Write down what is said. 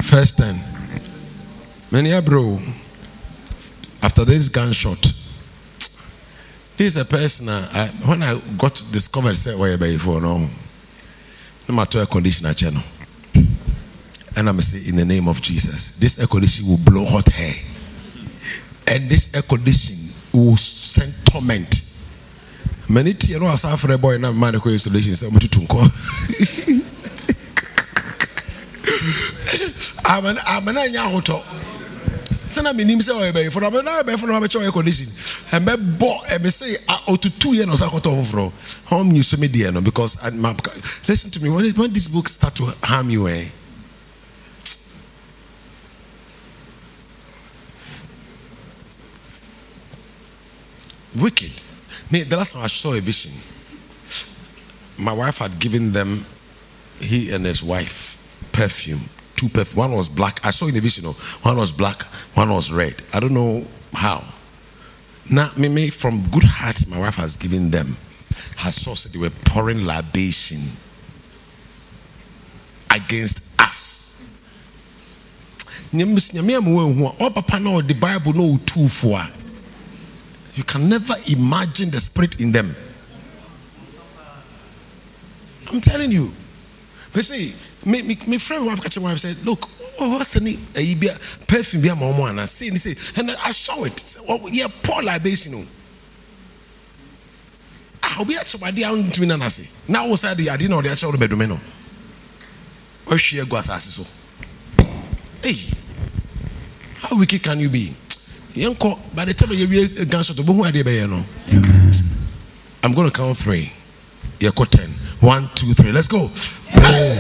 First 10. Many bro. After this gunshot, this is a person. When I got to discover, say, "Why before no matter air conditioner channel," and I'm say, in the name of Jesus, this air conditioner will blow hot hair, and this air conditioner will send torment. Many tears are suffering. Boy, now medical installation. Say, "What to call?" I'm an yahoto. Send me name say be for air condition. And be bought and me say out to 2 years or so over. Home you me there no because listen to me when this book start to harm you wicked. The last time I saw a vision, my wife had given them, he and his wife, perfume. 2 perfume. One was black. I saw in the vision. One was black. One was red. I don't know how. Now, me from good heart, my wife has given them. Her source, they were pouring libation against us. The Bible no two for. You can never imagine the spirit in them. I'm telling you. But say, my friend wife catching wife said, "Look, what's the name? Perfume be a mama." And I say, and I saw it. Oh, yeah, poor libation. I'll be at somebody out to me and say, now was I didn't know the actual bedroom. Where she goes as so. Hey, how wicked can you be? By the time you be a gunshot, Amen. I'm going to count 3. You're 10. 1, 2, 3. Let's go.